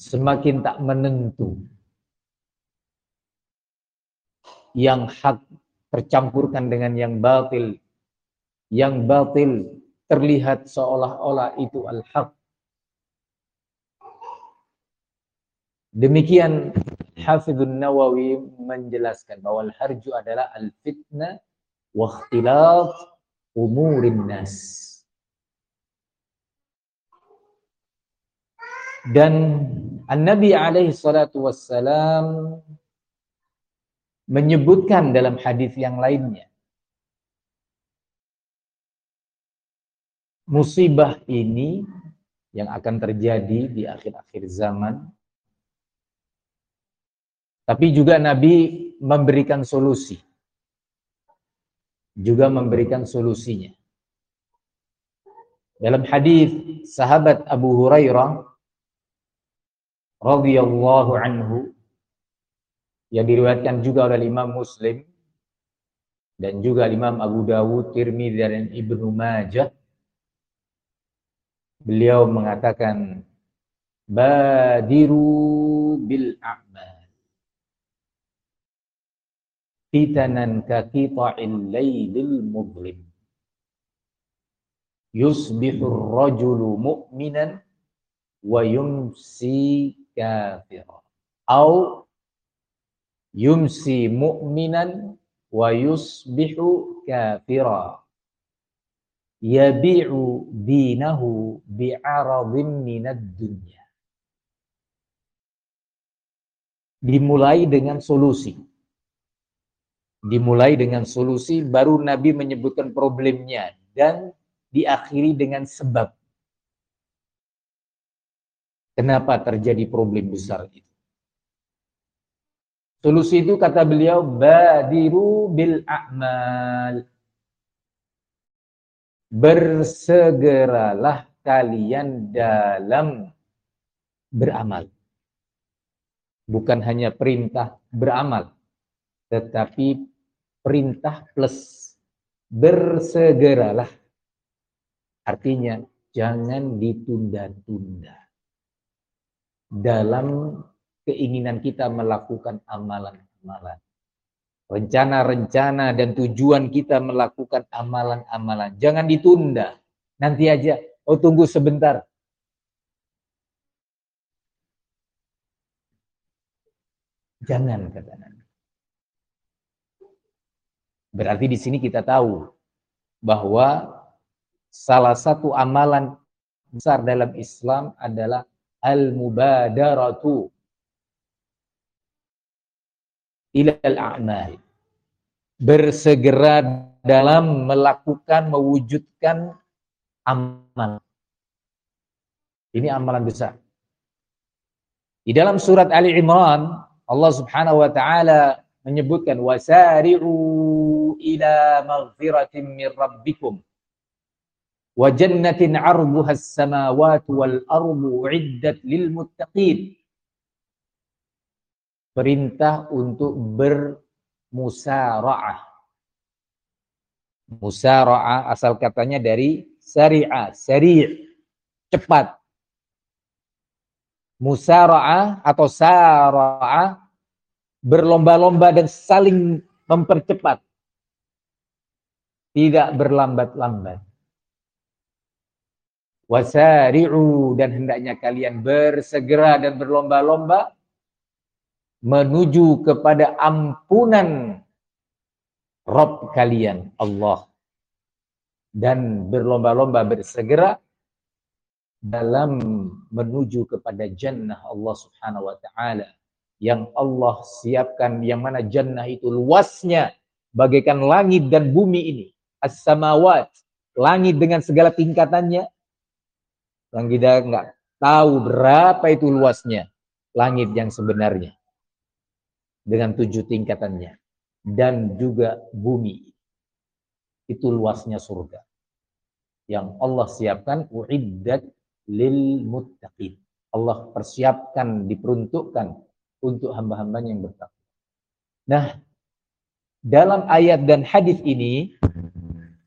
semakin tak menentu. Yang hak tercampurkan dengan yang batil. Yang batil terlihat seolah-olah itu al-haq. Demikian Hafidhun Nawawi menjelaskan bahwa al-harju adalah al-fitnah wa ikhtilaf umurin nas. Dan An-Nabi alaihi salatu wassalam menyebutkan dalam hadis yang lainnya, musibah ini yang akan terjadi di akhir-akhir zaman. Tapi juga Nabi memberikan solusi. Juga memberikan solusinya. Dalam hadis sahabat Abu Hurairah radhiyallahu anhu yang diriwayatkan juga oleh Imam Muslim dan juga Imam Abu Dawud, Tirmidzi dan Ibnu Majah, beliau mengatakan badiru bil a'mal fitanan ka qita'il lailil mudlim yusbihur rajulu mu'minan wa yumsi kafiran au yumsi mu'minan wa yusbihu kafiran yabi'u dinahu bi'aradhin minad dunya. Dimulai dengan solusi. Dimulai dengan solusi, baru Nabi menyebutkan problemnya dan diakhiri dengan sebab. Kenapa terjadi problem besar itu? Solusi itu kata beliau badiru bil a'mal. Bersegeralah kalian dalam beramal. Bukan hanya perintah beramal, tetapi perintah plus bersegeralah. Artinya jangan ditunda-tunda dalam keinginan kita melakukan amalan-amalan. Rencana-rencana dan tujuan kita melakukan amalan-amalan. Jangan ditunda. Nanti aja. Oh, tunggu sebentar. Jangan, kata Nabi. Berarti di sini kita tahu bahwa salah satu amalan besar dalam Islam adalah al-mubadaratu ilal a'mal. Bersegera dalam melakukan, mewujudkan amal. Ini amalan besar. Di dalam surat Ali Imran, Allah Subhanahu wa taala menyebutkan wasari'u ila maghfiratin min rabbikum wa jannatin 'arduha as-samawati wal ardu 'iddat lil muttaqin. Perintah untuk bermusara'ah. Musara'ah asal katanya dari sari'ah, sari', cepat. Musara'ah atau sara'ah, berlomba-lomba dan saling mempercepat. Tidak berlambat-lambat. Wasari'u, dan hendaknya kalian bersegera dan berlomba-lomba menuju kepada ampunan Rabb kalian, Allah. Dan berlomba-lomba bersegera dalam menuju kepada jannah Allah Subhanahu wa taala yang Allah siapkan, yang mana jannah itu luasnya bagaikan langit dan bumi ini. As-samawat, langit dengan segala tingkatannya. Yang kita enggak tahu berapa itu luasnya langit yang sebenarnya dengan 7 tingkatannya, dan juga bumi itu luasnya surga yang Allah siapkan, uiddat lil muttaqin. Allah persiapkan, diperuntukkan untuk hamba-hambanya yang bertakwa. Nah, dalam ayat dan hadis ini